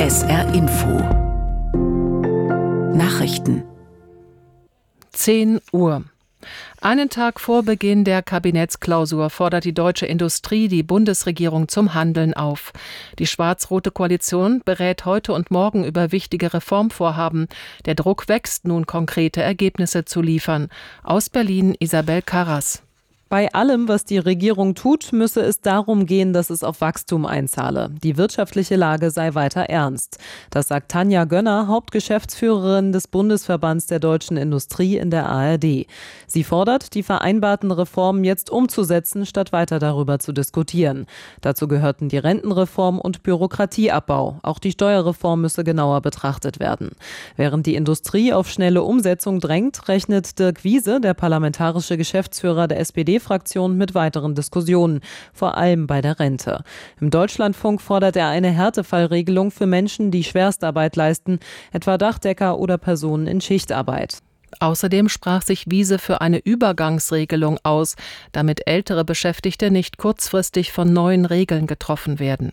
SR Info Nachrichten 10 Uhr. Einen Tag vor Beginn der Kabinettsklausur fordert die deutsche Industrie die Bundesregierung zum Handeln auf. Die schwarz-rote Koalition berät heute und morgen über wichtige Reformvorhaben. Der Druck wächst nun, konkrete Ergebnisse zu liefern. Aus Berlin Isabel Karras. Bei allem, was die Regierung tut, müsse es darum gehen, dass es auf Wachstum einzahle. Die wirtschaftliche Lage sei weiter ernst. Das sagt Tanja Gönner, Hauptgeschäftsführerin des Bundesverbands der deutschen Industrie in der ARD. Sie fordert, die vereinbarten Reformen jetzt umzusetzen, statt weiter darüber zu diskutieren. Dazu gehörten die Rentenreform und Bürokratieabbau. Auch die Steuerreform müsse genauer betrachtet werden. Während die Industrie auf schnelle Umsetzung drängt, rechnet Dirk Wiese, der parlamentarische Geschäftsführer der SPD-Fraktion, mit weiteren Diskussionen, vor allem bei der Rente. Im Deutschlandfunk fordert er eine Härtefallregelung für Menschen, die Schwerstarbeit leisten, etwa Dachdecker oder Personen in Schichtarbeit. Außerdem sprach sich Wiese für eine Übergangsregelung aus, damit ältere Beschäftigte nicht kurzfristig von neuen Regeln getroffen werden.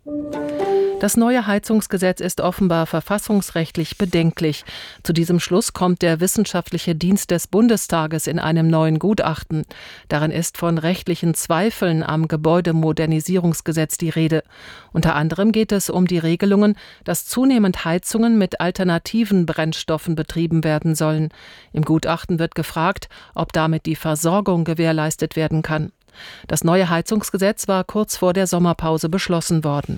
Das neue Heizungsgesetz ist offenbar verfassungsrechtlich bedenklich. Zu diesem Schluss kommt der Wissenschaftliche Dienst des Bundestages in einem neuen Gutachten. Darin ist von rechtlichen Zweifeln am Gebäudemodernisierungsgesetz die Rede. Unter anderem geht es um die Regelungen, dass zunehmend Heizungen mit alternativen Brennstoffen betrieben werden sollen. Im Gutachten wird gefragt, ob damit die Versorgung gewährleistet werden kann. Das neue Heizungsgesetz war kurz vor der Sommerpause beschlossen worden.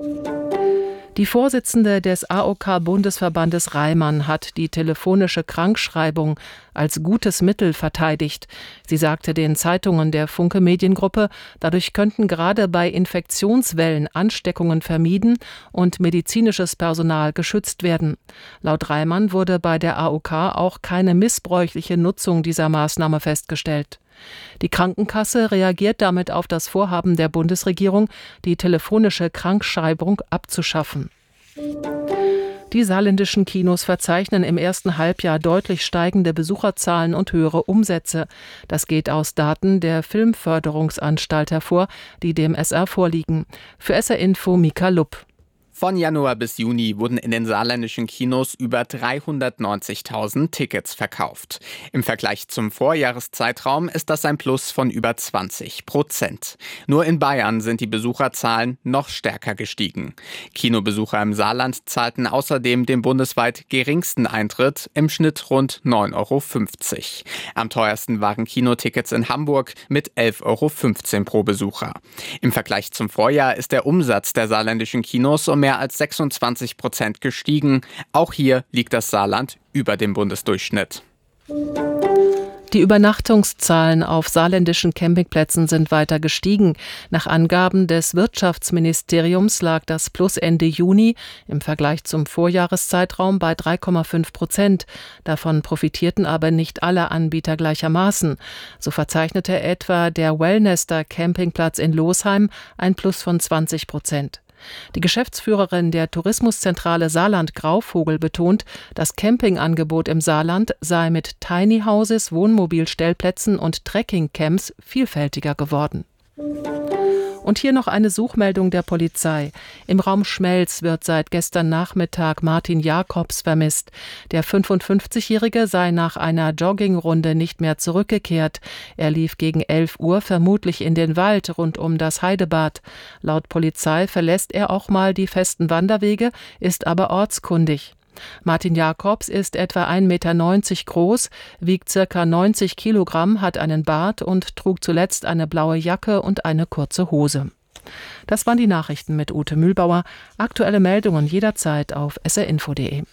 Die Vorsitzende des AOK-Bundesverbandes Reimann hat die telefonische Krankschreibung als gutes Mittel verteidigt. Sie sagte den Zeitungen der Funke Mediengruppe, dadurch könnten gerade bei Infektionswellen Ansteckungen vermieden und medizinisches Personal geschützt werden. Laut Reimann wurde bei der AOK auch keine missbräuchliche Nutzung dieser Maßnahme festgestellt. Die Krankenkasse reagiert damit auf das Vorhaben der Bundesregierung, die telefonische Krankschreibung abzuschaffen. Die saarländischen Kinos verzeichnen im ersten Halbjahr deutlich steigende Besucherzahlen und höhere Umsätze. Das geht aus Daten der Filmförderungsanstalt hervor, die dem SR vorliegen. Für SR Info Mika Lupp. Von Januar bis Juni wurden in den saarländischen Kinos über 390.000 Tickets verkauft. Im Vergleich zum Vorjahreszeitraum ist das ein Plus von über 20%. Nur in Bayern sind die Besucherzahlen noch stärker gestiegen. Kinobesucher im Saarland zahlten außerdem den bundesweit geringsten Eintritt, im Schnitt rund 9,50 €. Am teuersten waren Kinotickets in Hamburg mit 11,15 € pro Besucher. Im Vergleich zum Vorjahr ist der Umsatz der saarländischen Kinos um mehr als 26% gestiegen. Auch hier liegt das Saarland über dem Bundesdurchschnitt. Die Übernachtungszahlen auf saarländischen Campingplätzen sind weiter gestiegen. Nach Angaben des Wirtschaftsministeriums lag das Plus Ende Juni im Vergleich zum Vorjahreszeitraum bei 3,5%. Davon profitierten aber nicht alle Anbieter gleichermaßen. So verzeichnete etwa der Wellnester Campingplatz in Losheim ein Plus von 20%. Die Geschäftsführerin der Tourismuszentrale Saarland Grauvogel betont, das Campingangebot im Saarland sei mit Tiny Houses, Wohnmobilstellplätzen und Trekkingcamps vielfältiger geworden. Und hier noch eine Suchmeldung der Polizei. Im Raum Schmelz wird seit gestern Nachmittag Martin Jacobs vermisst. Der 55-Jährige sei nach einer Joggingrunde nicht mehr zurückgekehrt. Er lief gegen 11 Uhr vermutlich in den Wald rund um das Heidebad. Laut Polizei verlässt er auch mal die festen Wanderwege, ist aber ortskundig. Martin Jacobs ist etwa 1,90 Meter groß, wiegt ca. 90 Kilogramm, hat einen Bart und trug zuletzt eine blaue Jacke und eine kurze Hose. Das waren die Nachrichten mit Ute Mühlbauer. Aktuelle Meldungen jederzeit auf srinfo.de.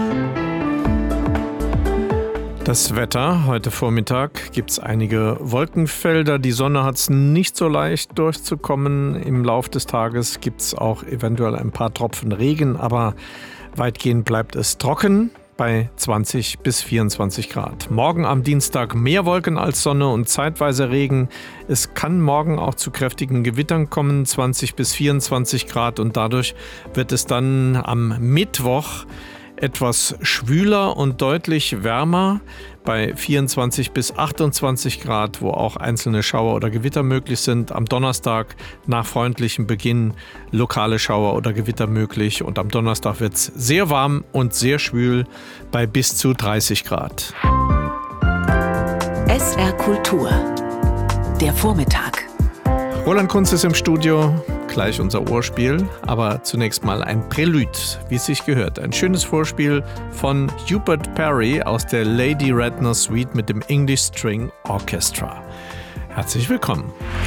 Das Wetter, heute Vormittag gibt es einige Wolkenfelder. Die Sonne hat es nicht so leicht durchzukommen. Im Lauf des Tages gibt es auch eventuell ein paar Tropfen Regen, aber weitgehend bleibt es trocken bei 20 bis 24 Grad. Morgen am Dienstag mehr Wolken als Sonne und zeitweise Regen. Es kann morgen auch zu kräftigen Gewittern kommen, 20 bis 24 Grad. Und dadurch wird es dann am Mittwoch etwas schwüler und deutlich wärmer bei 24 bis 28 Grad, wo auch einzelne Schauer oder Gewitter möglich sind. Am Donnerstag nach freundlichem Beginn lokale Schauer oder Gewitter möglich. Und am Donnerstag wird es sehr warm und sehr schwül bei bis zu 30 Grad. SR Kultur, der Vormittag. Roland Kunz ist im Studio, gleich unser Ohrspiel, aber zunächst mal ein Prälude, wie es sich gehört. Ein schönes Vorspiel von Hubert Parry aus der Lady Radnor Suite mit dem English String Orchestra. Herzlich willkommen.